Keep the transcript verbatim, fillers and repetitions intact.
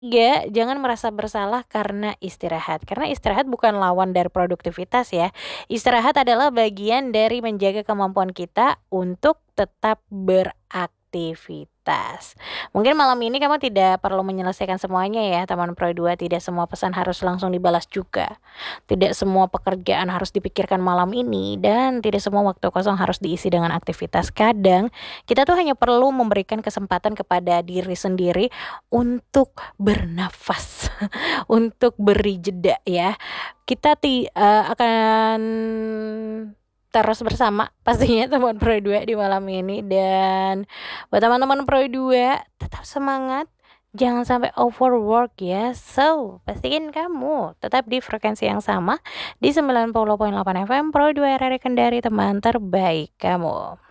Tiga, jangan merasa bersalah karena istirahat, karena istirahat bukan lawan dari produktivitas ya. Istirahat adalah bagian dari menjaga kemampuan kita untuk tetap beraktivitas. Mungkin malam ini kamu tidak perlu menyelesaikan semuanya ya teman Pro dua, tidak semua pesan harus langsung dibalas juga. Tidak semua pekerjaan harus dipikirkan malam ini dan tidak semua waktu kosong harus diisi dengan aktivitas. Kadang kita tuh hanya perlu memberikan kesempatan kepada diri sendiri untuk bernafas, untuk beri jeda ya. Kita ti eee, akan terus bersama pastinya teman Pro dua di malam ini, dan buat teman-teman Pro dua tetap semangat, jangan sampai overwork ya. So, pastiin kamu tetap di frekuensi yang sama di sembilan puluh koma delapan F M Pro dua R R I Kendari, teman terbaik kamu.